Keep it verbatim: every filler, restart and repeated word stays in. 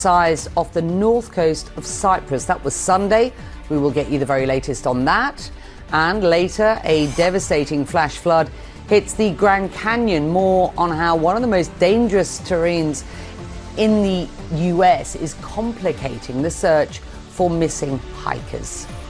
Sized off the north coast of Cyprus. That was Sunday. We will get you the very latest on that. And later, a devastating flash flood hits the Grand Canyon. More on how one of the most dangerous terrains in the U S is complicating the search for missing hikers.